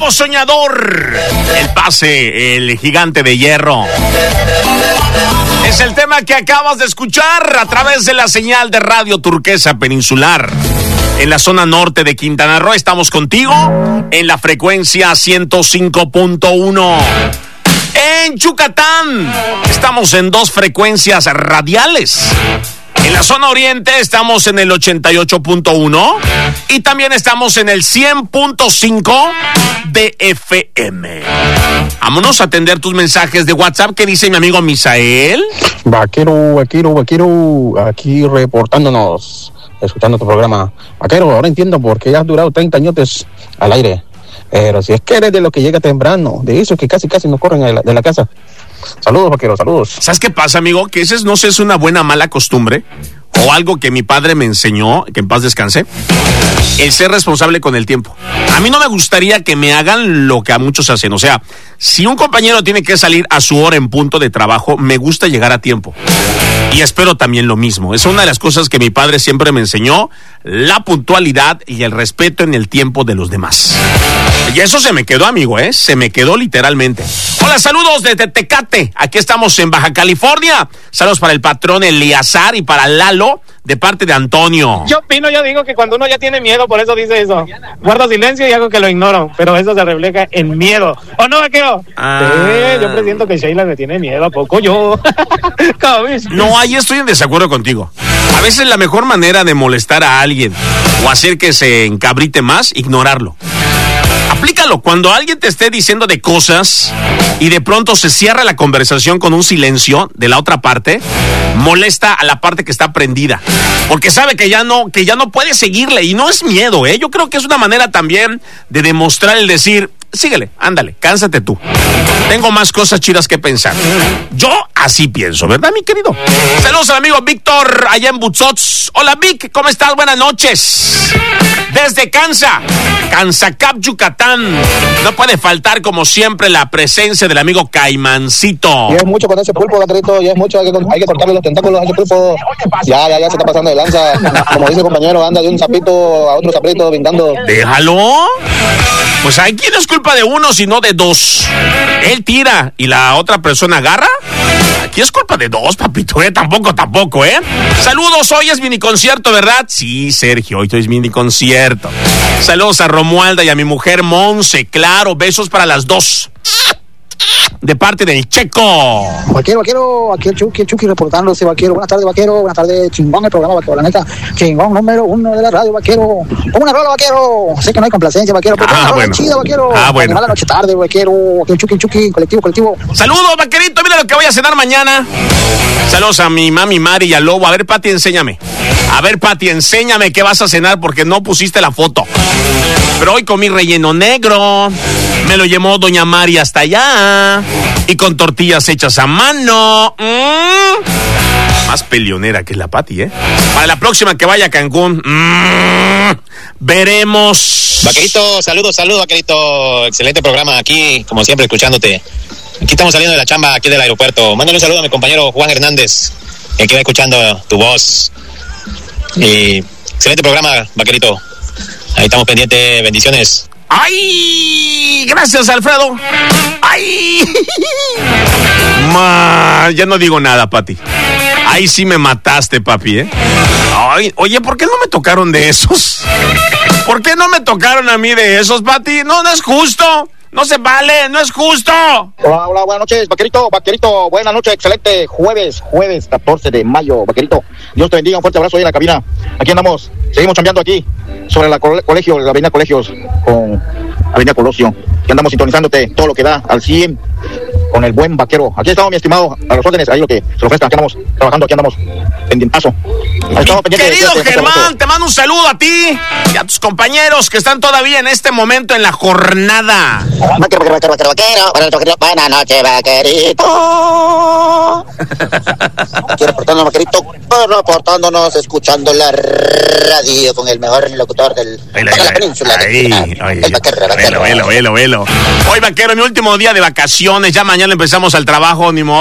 Lobo Soñador, el pase, el gigante de hierro. Es el tema que acabas de escuchar a través de la señal de Radio Turquesa Peninsular. En la zona norte de Quintana Roo estamos contigo en la frecuencia 105.1. En Yucatán estamos en 2 frecuencias radiales. En la zona oriente estamos en el 88.1 y también estamos en el 100.5 de FM. Vámonos a atender tus mensajes de WhatsApp. ¿Qué dice mi amigo Misael? Vaquero, aquí reportándonos, escuchando tu programa. Vaquero, ahora entiendo por qué has durado 30 años al aire. Pero si es que eres de los que llega temprano, de esos que casi nos corren de la casa. Saludos, vaquero, saludos. ¿Sabes qué pasa, amigo? Que ese no sé, es una buena o mala costumbre, o algo que mi padre me enseñó, que en paz descanse, el ser responsable con el tiempo. A mí no me gustaría que me hagan lo que a muchos hacen. O sea, si un compañero tiene que salir a su hora en punto de trabajo, me gusta llegar a tiempo. Y espero también lo mismo. Es una de las cosas que mi padre siempre me enseñó, la puntualidad y el respeto en el tiempo de los demás. Y eso se me quedó, amigo, se me quedó literalmente. Hola, saludos desde Tecate. Aquí estamos en Baja California. Saludos para el patrón Eliazar y para Lalo, de parte de Antonio. Yo digo que cuando uno ya tiene miedo, por eso dice eso. Guardo silencio y hago que lo ignoro, pero eso se refleja en miedo. ¿O no, vaquero? Yo presiento que Sheila me tiene miedo, ¿a poco yo? No, ahí estoy en desacuerdo contigo. A veces la mejor manera de molestar a alguien o hacer que se encabrite más, ignorarlo. Aplícalo cuando alguien te esté diciendo de cosas y de pronto se cierra la conversación con un silencio de la otra parte, molesta a la parte que está prendida, porque sabe que ya no puede seguirle, y no es miedo, Yo creo que es una manera también de demostrar el decir, síguele, ándale, cánsate tú. Tengo más cosas chidas que pensar. Yo así pienso, ¿verdad, mi querido? Saludos al amigo Víctor, allá en Butzots. Hola, Vic, ¿cómo estás? Buenas noches. Desde Cansacap, Yucatán. No puede faltar, como siempre, la presencia del amigo Caimancito. Y es mucho con ese pulpo, vaquerito, y es mucho, hay que cortarle los tentáculos a ese pulpo. Ya se está pasando de lanza. Como dice el compañero, anda de un sapito a otro sapito brincando. Déjalo. Pues hay quien es culpa de uno, sino de dos. Él tira y la otra persona agarra. Aquí es culpa de dos, papito, Tampoco, Saludos, hoy es mini concierto, ¿verdad? Sí, Sergio, hoy es mini concierto. Saludos a Romualda y a mi mujer Monse, claro, besos para las dos. De parte del Checo. Vaquero, aquí el Chucky reportándose, vaquero. Buenas tardes, chingón el programa, vaquero, la neta, chingón, número 1 de la radio, vaquero. Una rola, vaquero. Sé que no hay complacencia, vaquero, pero una rola chida, vaquero. Bueno. Mala noche tarde, vaquero. Aquí el Chucky, colectivo. Saludos, vaquerito, mira lo que voy a cenar mañana. Saludos a mi mami Mari y a Lobo. A ver, Pati, enséñame qué vas a cenar, porque no pusiste la foto. Pero hoy comí relleno negro. Me lo llevó doña Mari hasta allá. Y con tortillas hechas a mano. Más peleonera que la Pati, Para la próxima que vaya a Cancún, veremos. Vaquerito, saludos, vaquerito. Excelente programa aquí, como siempre, escuchándote. Aquí estamos saliendo de la chamba, aquí del aeropuerto. Mándale un saludo a mi compañero Juan Hernández, que va escuchando tu voz. Y excelente programa, vaquerito. Ahí estamos pendientes, bendiciones. ¡Ay! Gracias, Alfredo. ¡Ay! Ya no digo nada, Pati. Ahí sí me mataste, papi, Ay, oye, ¿por qué no me tocaron de esos? ¿Por qué no me tocaron a mí de esos, Pati? No es justo. No se vale, no es justo. Hola, buenas noches, vaquerito, buenas noches, excelente jueves 14 de mayo, vaquerito. Dios te bendiga, un fuerte abrazo ahí en la cabina. Aquí andamos, seguimos chambeando aquí sobre la avenida Colegios con avenida Colosio. Aquí andamos sintonizándote todo lo que da al 100 con el buen vaquero. Aquí estamos, mi estimado, a los órdenes, ahí lo que se lo ofrezca. Aquí andamos trabajando, aquí andamos pendientazo. Querido Germán, te mando un saludo a ti y a tus compañeros que están todavía en este momento en la jornada. Vaquero. Buenas noches, vaquerito. Aquí reportándonos, escuchando la radio con el mejor locutor de la península. Velo. Hoy, vaquero, mi último día de vacaciones. Ya mañana empezamos al trabajo, ni modo.